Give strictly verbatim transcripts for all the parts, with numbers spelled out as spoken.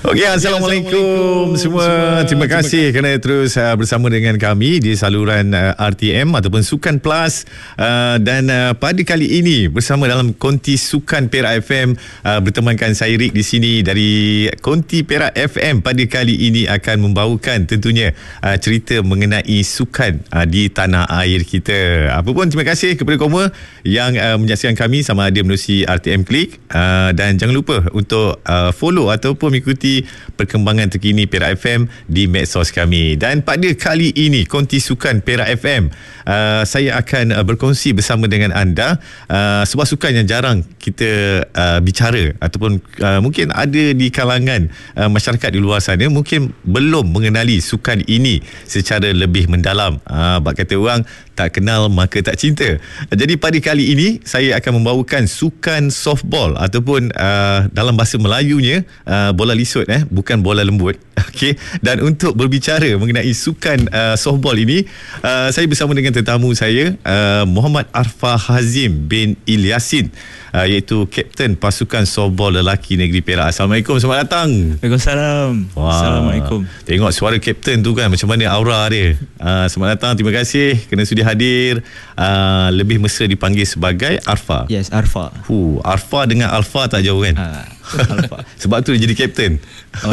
Okey, Assalamualaikum, Assalamualaikum semua. Terima kasih kerana terus uh, bersama dengan kami di saluran uh, R T M ataupun Sukan Plus, uh, dan uh, pada kali ini bersama dalam Konti Sukan Perak F M, uh, bertemankan saya Rick di sini dari Konti Perak F M. Pada kali ini akan membawakan tentunya uh, cerita mengenai sukan uh, di tanah air kita. Apa pun, terima kasih kepada semua yang uh, menyaksikan kami sama ada menerusi R T M Click, uh, dan jangan lupa untuk uh, follow ataupun mengikuti perkembangan terkini Perak F M di medsos kami. Dan pada kali ini Konti Sukan Perak F M, uh, saya akan uh, berkongsi bersama dengan anda uh, sebuah sukan yang jarang kita uh, bicara, ataupun uh, mungkin ada di kalangan uh, masyarakat di luar sana mungkin belum mengenali sukan ini secara lebih mendalam. Uh, bak kata orang, tak kenal maka tak cinta. Jadi pada kali ini saya akan membawakan sukan softball, ataupun uh, dalam bahasa Melayunya uh, bola lisut, eh bukan bola lembut. Okey, dan untuk berbicara mengenai sukan uh, softball ini, uh, saya bersama dengan tetamu saya, uh, Muhammad Arfa Hazim bin Ilyasin, uh, iaitu Kapten Pasukan Softball Lelaki Negeri Perak. Assalamualaikum, selamat datang. Waalaikumsalam. Wah, Assalamualaikum. Tengok suara Kapten tu kan, macam mana aura dia. Uh, selamat datang, terima kasih kerana sudi hadir. Uh, lebih mesra dipanggil sebagai Arfa. Yes, Arfa. Hu, Arfa dengan Alfa tak jauh kan? Uh, Alfa. Sebab tu dia jadi Kapten. Oh.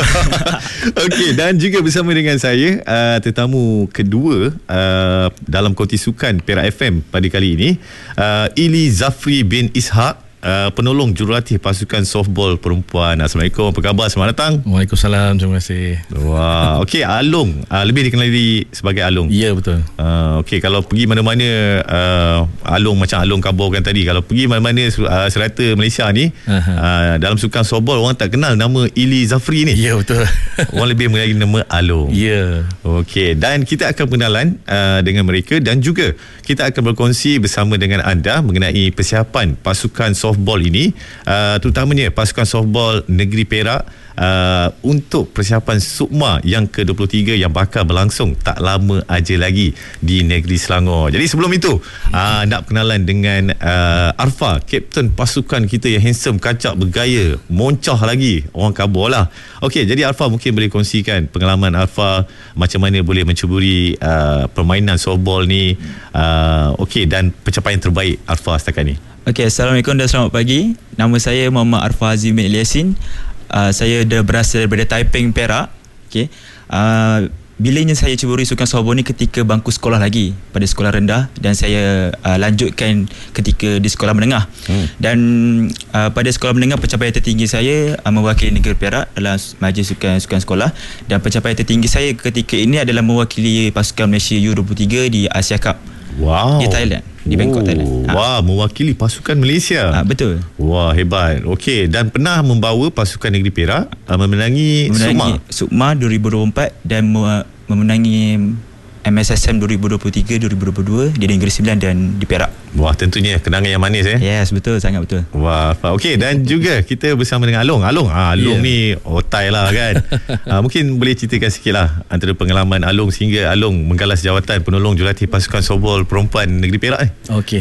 Okey, dan juga bersama dengan saya uh, tetamu kedua uh, dalam Konti Sukan Perak F M pada kali ini, uh, Ili Zafri bin Ishak, Uh, penolong jurulatih pasukan softball perempuan. Assalamualaikum, apa khabar? Selamat datang. Waalaikumsalam, terima kasih. Wah, okey, Along, uh, lebih dikenali sebagai Along. Ya, betul. Uh, okey, kalau pergi mana-mana, uh, Along macam Along kabarkan tadi, kalau pergi mana-mana uh, serata Malaysia ni, uh, dalam sukan softball orang tak kenal nama Ili Zafri ni. Ya, betul. Orang lebih mengenali nama Along. Ya. Okey, dan kita akan pengenalan uh, dengan mereka, dan juga kita akan berkongsi bersama dengan anda mengenai persiapan pasukan softball ini, uh, terutamanya pasukan softball Negeri Perak, uh, untuk persiapan Sukma yang ke dua puluh tiga yang bakal berlangsung tak lama aja lagi di Negeri Selangor. Jadi sebelum itu, uh, nak kenalan dengan uh, Arfa, Kapten pasukan kita yang handsome, kacak, bergaya, moncah lagi, orang kabar lah. Okey, jadi Arfa mungkin boleh kongsikan pengalaman Arfa macam mana boleh menceburi uh, permainan softball ni, uh, okey, dan pencapaian terbaik Arfa setakat ni. Okey, Assalamualaikum dan selamat pagi. Nama saya Muhammad Arfa Hazim bin Ilyasin. Uh, saya dah berasal daripada Taiping, Perak. Okey. Uh, bilanya saya ceburi sukan softball ni ketika bangku sekolah lagi, pada sekolah rendah, dan saya uh, lanjutkan ketika di sekolah menengah. Hmm. Dan uh, pada sekolah menengah pencapaian tertinggi saya uh, mewakili negeri Perak dalam majlis sukan-sukan sekolah, dan pencapaian tertinggi saya ketika ini adalah mewakili pasukan Malaysia U dua puluh tiga di Asia Cup. Wow. Di Thailand, di Bangkok, Thailand. Ha. Wah, mewakili pasukan Malaysia. Ha, betul. Wah, hebat. Okey, dan pernah membawa pasukan Negeri Perak uh, memenangi, memenangi Sukma. Sukma dua ribu dua puluh empat dan memenangi M S S M dua ribu dua puluh tiga dua ribu dua puluh dua di Negeri Sembilan dan di Perak. Wah, tentunya kenangan yang manis, eh. Yes, betul, sangat betul. Wah, okey, dan juga kita bersama dengan Along. Along, ah, Along yeah. ni otai lah kan. ah, mungkin boleh ceritakan sikit lah antara pengalaman Along sehingga Along menggalas jawatan penolong jurulatih pasukan softball perempuan Negeri Perak eh. Okey,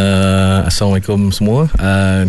uh, Assalamualaikum semua. Uh,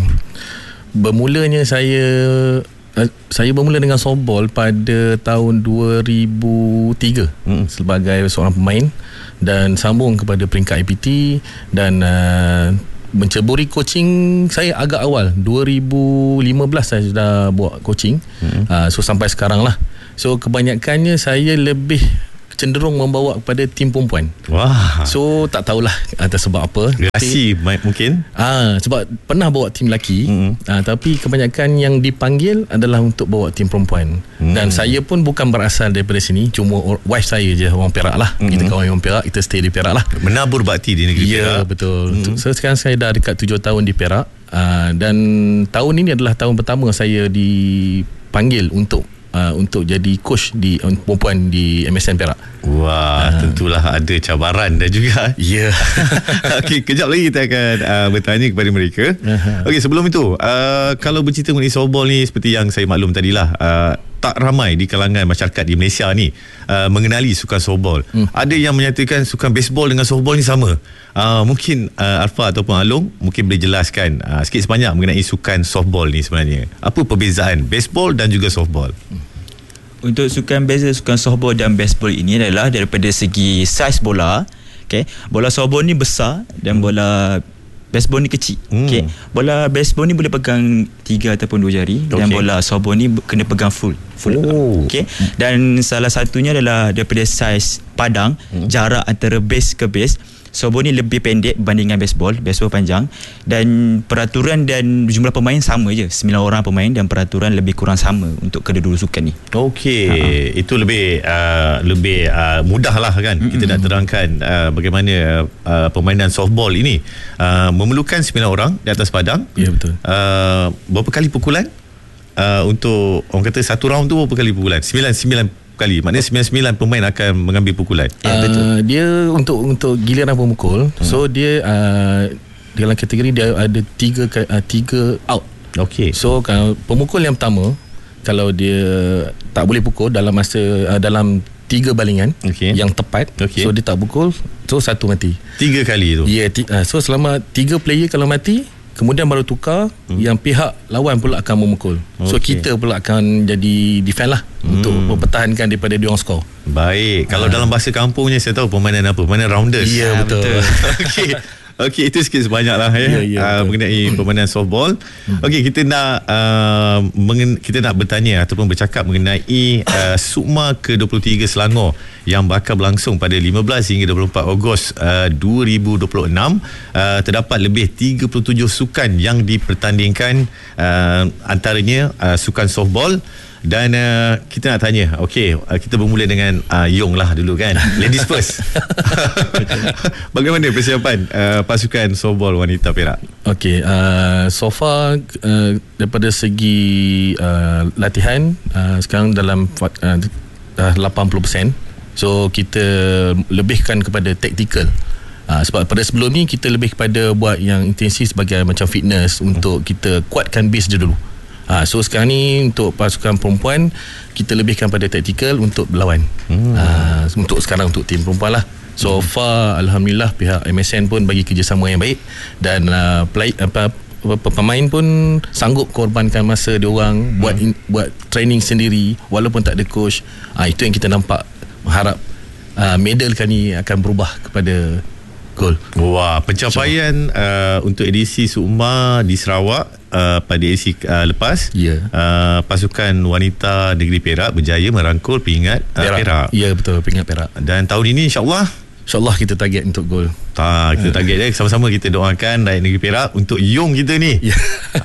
bermulanya saya uh, saya bermula dengan softball pada tahun dua ribu tiga hmm. sebagai seorang pemain, dan sambung kepada peringkat I P T, dan uh, menceburi coaching saya agak awal dua ribu lima belas saya sudah buat coaching. hmm. uh, so sampai sekarang lah. So kebanyakannya saya lebih cenderung membawa kepada tim perempuan. Wah. So tak tahulah atas sebab apa. Relasi mungkin. Ah, sebab pernah bawa tim lelaki, mm. ah, tapi kebanyakan yang dipanggil adalah untuk bawa tim perempuan. Mm. Dan saya pun bukan berasal daripada sini, cuma wife saya je orang Perak lah. Mm. Kita kawan orang Perak, kita stay di Perak lah. Menabur bakti di negeri ya, Perak. Ya, betul. Mm. So sekarang saya dah dekat tujuh tahun di Perak, ah, dan tahun ini adalah tahun pertama saya dipanggil untuk Uh, untuk jadi coach di uh, perempuan di M S N Perak. Wah, uh. tentulah ada cabaran dan juga. Ya. Yeah. Okey, kejap lagi kita akan uh, bertanya kepada mereka. Uh-huh. Okey, sebelum itu, uh, kalau bercerita mengenai softball ni, seperti yang saya maklum tadilah, uh, tak ramai di kalangan masyarakat di Malaysia ni uh, mengenali sukan softball. Hmm. Ada yang menyatakan sukan baseball dengan softball ni sama. Uh, mungkin uh, Arfa ataupun Along mungkin boleh jelaskan uh, sikit sebanyak mengenai sukan softball ni sebenarnya. Apa perbezaan baseball dan juga softball? Untuk sukan beza sukan softball dan baseball ini adalah daripada segi saiz bola. Okay. Bola softball ni besar dan bola baseball ni kecil. Hmm. Okay. Bola baseball ni boleh pegang tiga ataupun dua jari, okay. Dan bola softball ni kena pegang full. Full. Oh. Okay. Dan salah satunya adalah daripada saiz padang, hmm. jarak antara base ke base. Softball ni lebih pendek berbandingkan baseball. Baseball panjang. Dan peraturan dan jumlah pemain sama je, sembilan orang pemain, dan peraturan lebih kurang sama untuk kedua-dua sukan ni. Okey, uh-huh. Itu lebih uh, lebih uh, mudah lah kan. Mm-hmm. Kita nak terangkan uh, bagaimana uh, permainan softball ini uh, memerlukan sembilan orang di atas padang. Ya, betul. uh, Berapa kali pukulan? Uh, untuk orang kata satu round tu berapa kali pukulan? Sembilan Sembilan kali. Maknanya sembilan-sembilan pemain akan mengambil pukulan. Ya, uh, betul. Dia untuk untuk giliran pemukul. Hmm. So dia uh, dalam kategori dia ada tiga uh, tiga out. Okey. So kalau pemukul yang pertama, kalau dia tak boleh pukul dalam masa uh, dalam tiga balingan, okay. yang tepat, okay. So dia tak pukul, so satu mati. Tiga kali tu. Ya, yeah, t- uh, so selama tiga player kalau mati, kemudian baru tukar, hmm. yang pihak lawan pula akan memukul. Okay. So kita pula akan jadi defend lah, hmm. untuk mempertahankan daripada diorang skor. Baik. Kalau ha. dalam bahasa kampungnya saya tahu permainan apa? Permainan rounders. Ya, yeah, betul. Okey. Okey, itu sikit sebanyak lah ya, yeah, yeah, uh, mengenai permainan softball. Okey, kita nak uh, mengen- kita nak bertanya ataupun bercakap mengenai uh, Sukma ke dua puluh tiga Selangor yang bakal berlangsung pada lima belas hingga dua puluh empat Ogos uh, dua ribu dua puluh enam. Uh, terdapat lebih tiga puluh tujuh sukan yang dipertandingkan, uh, antaranya uh, sukan softball. Dan uh, kita nak tanya, okey, uh, kita bermula dengan uh, Yong lah dulu kan. Ladies first. Bagaimana persiapan uh, pasukan softball wanita Perak? Okey, uh, so far uh, daripada segi uh, latihan uh, sekarang dalam uh, lapan puluh peratus. So kita lebihkan kepada taktikal. Uh, sebab pada sebelum ni kita lebih kepada buat yang intensif sebagai macam fitness, hmm. untuk kita kuatkan base dia dulu. Ha, so sekarang ni untuk pasukan perempuan kita lebihkan pada taktikal untuk berlawan. hmm. ha, Untuk sekarang untuk tim perempuan lah. So hmm. far Alhamdulillah pihak M S N pun bagi kerjasama yang baik. Dan uh, play, apa, pemain pun sanggup korbankan masa diorang, hmm. buat in, buat training sendiri walaupun tak ada coach. ha, Itu yang kita nampak. Harap uh, medal kali ni akan berubah kepada gol. Wah, pencapaian so, uh, untuk edisi Sukma di Sarawak Uh, pada edisi uh, lepas, yeah. uh, pasukan wanita negeri Perak berjaya merangkul pingat uh, Perak. Perak. Ya, betul, pingat Perak. Dan tahun ini insya-Allah insya-Allah kita target untuk gol. Tak, kita target dia, sama-sama kita doakan rakyat negeri Perak untuk Yong kita ni. Yeah.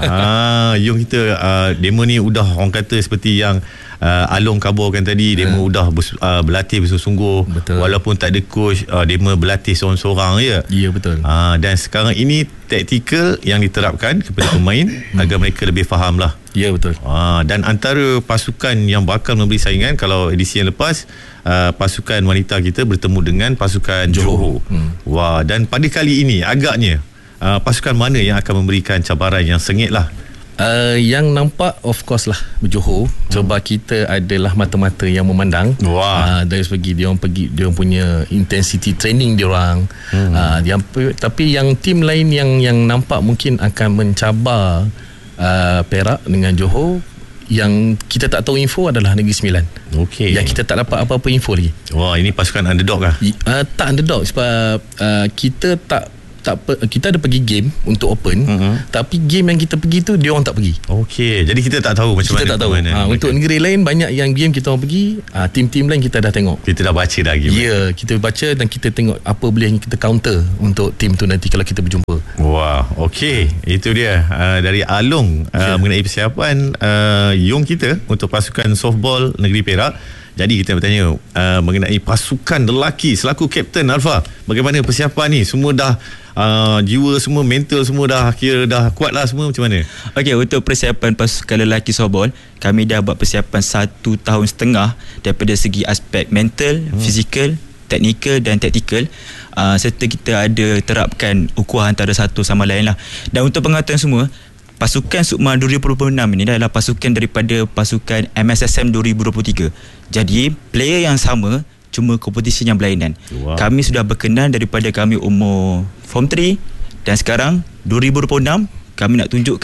ah, Yong kita uh, demo ni udah orang kata seperti yang Uh, Along kabarkan tadi, demo uh. udah bers, uh, berlatih bersungguh-sungguh. Betul. Walaupun tak ada coach, uh, demo berlatih seorang-seorang je. Ya, betul. uh, Dan sekarang ini taktikal yang diterapkan kepada pemain hmm. agar mereka lebih faham lah. Ya, betul. uh, Dan antara pasukan yang bakal memberi saingan kalau edisi yang lepas, uh, pasukan wanita kita bertemu dengan pasukan Johor, Johor. Hmm. Wah, dan pada kali ini agaknya uh, pasukan mana yang akan memberikan cabaran yang sengit lah? Uh, yang nampak of course lah Johor, hmm. sebab kita adalah mata-mata yang memandang. Wah. Uh, dari segi dia orang pergi, dia orang punya intensity training dia orang. Hmm. Uh, dia, tapi yang tim lain yang yang nampak mungkin akan mencabar uh, Perak dengan Johor, yang kita tak tahu info adalah Negeri Sembilan. Okey. Yang kita tak dapat apa-apa info lagi. Wah, ini pasukan underdog lah. Uh, tak underdog sebab uh, kita tak tak kita ada pergi game untuk open, uh-huh. tapi game yang kita pergi tu dia orang tak pergi. Okey, jadi kita tak tahu macam kita mana. Tak tahu. Ha, untuk negeri lain banyak yang game kita orang pergi, ha, tim-tim lain kita dah tengok. Kita dah baca dah game. Ya, kita baca dan kita tengok apa boleh yang kita counter untuk tim tu nanti kalau kita berjumpa. Wah, okey. Itu dia uh, dari Along uh, yeah. mengenai persiapan uh, Yong kita untuk pasukan softball negeri Perak. Jadi kita bertanya uh, mengenai pasukan lelaki selaku kapten Alfa. Bagaimana persiapan ni? Semua dah uh, jiwa semua, mental semua dah kira dah kuat lah semua, macam mana? Okey, untuk persiapan pasukan lelaki softball, kami dah buat persiapan satu tahun setengah daripada segi aspek mental, hmm. fizikal, teknikal dan taktikal. Uh, serta kita ada terapkan ukhuwah antara satu sama lain lah. Dan untuk pengetahuan semua, pasukan Sukma dua ribu dua puluh enam ini adalah pasukan daripada pasukan M S S M dua ribu dua puluh tiga. Jadi player yang sama, cuma kompetisi yang berlainan. Wow. Kami sudah berkenan daripada kami umur form tiga, dan sekarang dua ribu dua puluh enam kami nak tunjukkan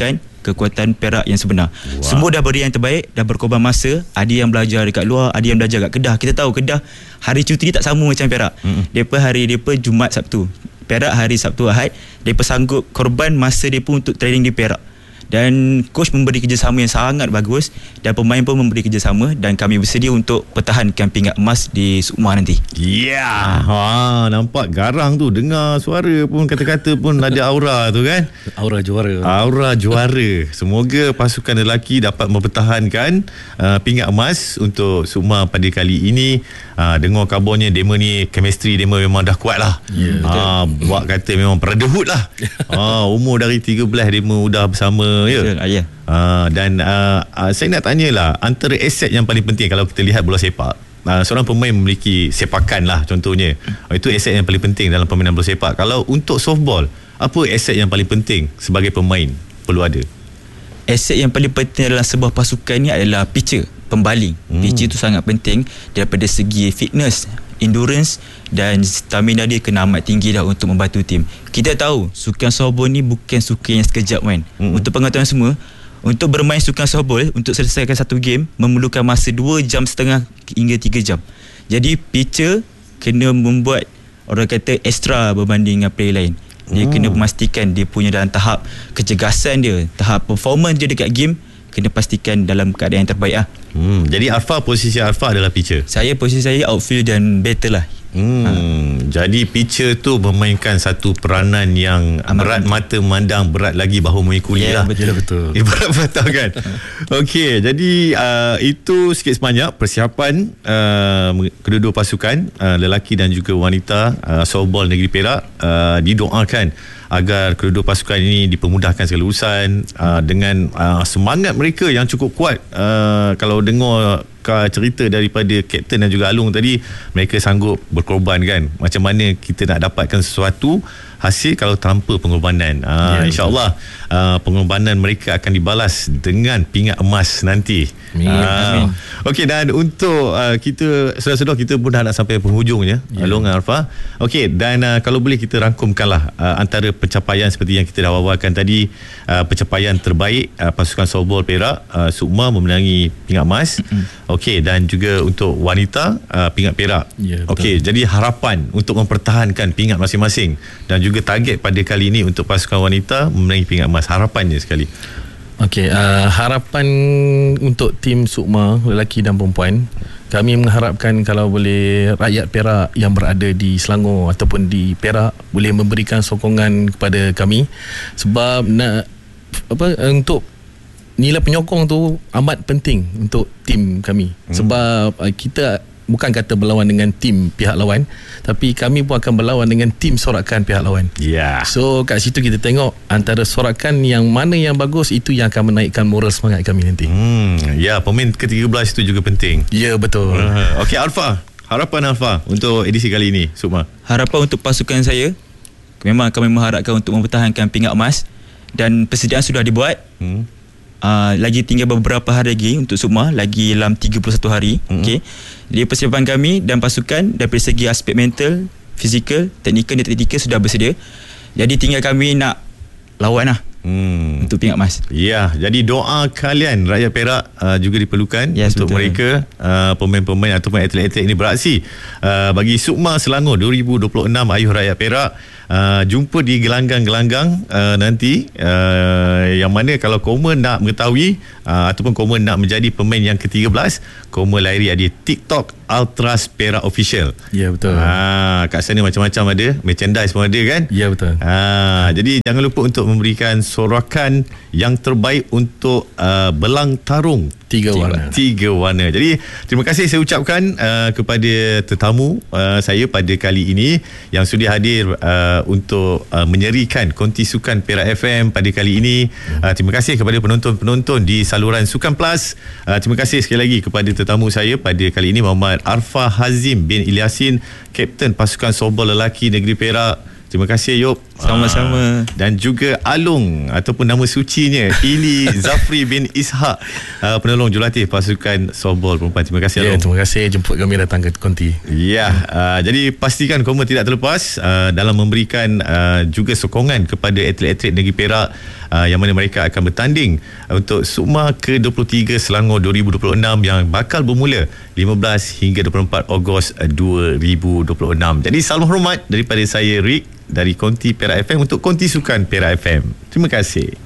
kekuatan Perak yang sebenar. Wow. Semua dah beri yang terbaik, dah berkorban masa. Ada yang belajar dekat luar, ada yang belajar kat Kedah. Kita tahu Kedah hari cuti dia tak sama macam Perak. Mm-hmm. Depa hari depa Jumaat Sabtu. Perak hari Sabtu Ahad. Depa sanggup korban masa depa untuk training di Perak. Dan coach memberi kerjasama yang sangat bagus dan pemain pun memberi kerjasama dan kami bersedia untuk pertahankan pingat emas di Sukma nanti. Ya, yeah. ha, nampak garang tu, dengar suara pun, kata-kata pun ada aura tu kan. Aura juara. Aura juara. Semoga pasukan lelaki dapat mempertahankan uh, pingat emas untuk Sukma pada kali ini. Uh, dengar kabarnya demo ni, chemistry demo memang dah kuat lah. Yeah, uh, buat kata memang brotherhood lah. uh, umur dari tiga belas demo dah bersama. Ya. Betul, ya. Uh, dan uh, uh, saya nak tanyalah, antara aset yang paling penting kalau kita lihat bola sepak, uh, seorang pemain memiliki sepakan lah contohnya. Uh, itu aset yang paling penting dalam permainan bola sepak. Kalau untuk softball, apa aset yang paling penting sebagai pemain perlu ada? Aset yang paling penting dalam sebuah pasukan ni adalah pitcher, pembaling. Hmm. Pitcher tu sangat penting daripada segi fitness, endurance dan stamina dia kena amat tinggi dah untuk membantu tim. Kita tahu sukan softball ni bukan sukan yang sekejap main. Hmm. Untuk pengetahuan semua, untuk bermain sukan softball, untuk selesaikan satu game memerlukan masa dua jam setengah hingga tiga jam. Jadi pitcher kena membuat, orang kata, extra berbanding dengan player lain. Dia hmm. kena memastikan dia punya dalam tahap kecergasan dia, tahap performance dia dekat game kena pastikan dalam keadaan yang terbaik lah. Hmm, jadi Arfa, posisi Arfa adalah pitcher. Saya posisi saya outfield dan batter lah. Hmm, ha. Jadi pitcher tu memainkan satu peranan yang amat berat penting. Mata memandang, berat lagi bahu memikuli ya, lah. Betul betul. Ibarat betul kan. Okey, jadi uh, itu sikit sebanyak persiapan uh, kedua-dua pasukan, uh, lelaki dan juga wanita uh, softball negeri Perak. Uh, didoakan agar kedua-dua pasukan ini dipermudahkan segala urusan uh, dengan uh, semangat mereka yang cukup kuat. Uh, kalau dengar cerita daripada Kapten dan juga Alung tadi, mereka sanggup berkorban kan. Macam mana kita nak dapatkan sesuatu hasil kalau tanpa pengorbanan. uh, ya, InsyaAllah uh, pengorbanan mereka akan dibalas dengan pingat emas nanti. Amin. uh, Amin. Okey, dan untuk uh, kita saudara-saudara, kita pun dah nak sampai penghujungnya, ya. Alung dan Arfa. Okey, dan uh, kalau boleh kita rangkumkanlah uh, antara pencapaian seperti yang kita dah wawarkan tadi. uh, pencapaian terbaik uh, pasukan softball Perak, uh, Sukma memenangi pingat emas. Mm-hmm. Okey, dan juga untuk wanita uh, pingat perak. Ya, okey, jadi harapan untuk mempertahankan pingat masing-masing dan juga target pada kali ini untuk pasukan wanita memenangi pingat emas. Harapannya sekali. Okey, uh, harapan untuk tim Sukma lelaki dan perempuan, kami mengharapkan kalau boleh rakyat Perak yang berada di Selangor ataupun di Perak boleh memberikan sokongan kepada kami, sebab nak apa untuk nilai penyokong tu amat penting untuk tim kami. Hmm. Sebab uh, kita bukan kata berlawan dengan tim pihak lawan, tapi kami pun akan berlawan dengan tim sorakan pihak lawan. Yeah. So kat situ kita tengok antara sorakan yang mana yang bagus, itu yang akan menaikkan moral semangat kami nanti. Hmm, ya, pemain ke tiga belas itu juga penting. Ya, betul. Uh, Okey, Alfa, harapan Alfa untuk edisi kali ini, Sukma. Harapan untuk pasukan saya, memang kami mengharapkan untuk mempertahankan pingat emas dan persediaan sudah dibuat. Hmm. Uh, lagi tinggal beberapa hari lagi untuk Sukma, lagi dalam tiga puluh satu hari. Mm-hmm. Okey. Jadi persiapan kami dan pasukan dari segi aspek mental, fizikal, teknikal dan taktikal sudah bersedia. Jadi tinggal kami nak lawan lah. Hmm. Untuk pingat emas. Ya, jadi doa kalian rakyat Perak uh, juga diperlukan, yes, untuk betul. mereka uh, pemain-pemain ataupun atlet-atlet ini beraksi uh, bagi Sukma Selangor dua ribu dua puluh enam. Ayuh rakyat Perak, uh, jumpa di gelanggang-gelanggang uh, nanti, uh, yang mana kalau Koma nak mengetahui uh, ataupun Koma nak menjadi pemain yang ke tiga belas, Koma layari di TikTok Ultras Perak Official. Ya, betul. Ha, kat sana macam-macam ada, merchandise pun ada kan? Ya, betul. Ha, jadi jangan lupa untuk memberikan sorakan yang terbaik untuk uh, belang tarung tiga warna. Tiga warna. Jadi terima kasih saya ucapkan uh, kepada tetamu uh, saya pada kali ini yang sudi hadir uh, untuk uh, menyerikan konti sukan Perak F M pada kali ini. Uh, terima kasih kepada penonton-penonton di saluran Sukan Plus. Uh, terima kasih sekali lagi kepada tetamu saya pada kali ini, Muhammad Arfa Hazim bin Ilyasin, Kapten Pasukan Softball Lelaki Negeri Perak. Terima kasih, Yop. Sama-sama. Dan juga Alung ataupun nama sucinya Ili Zafri bin Ishak, uh, penolong jurulatih pasukan softball perempuan. Terima kasih Alung. Ya, terima kasih jemput kami datang ke konti. Ya, uh, jadi pastikan kamu tidak terlepas uh, dalam memberikan uh, juga sokongan kepada atlet-atlet negeri Perak uh, yang mana mereka akan bertanding uh, untuk SUKMA ke dua puluh tiga Selangor dua ribu dua puluh enam yang bakal bermula lima belas hingga dua puluh empat Ogos dua ribu dua puluh enam. Jadi salam hormat daripada saya Rick dari Konti Perak F M untuk Konti Sukan Perak F M. Terima kasih.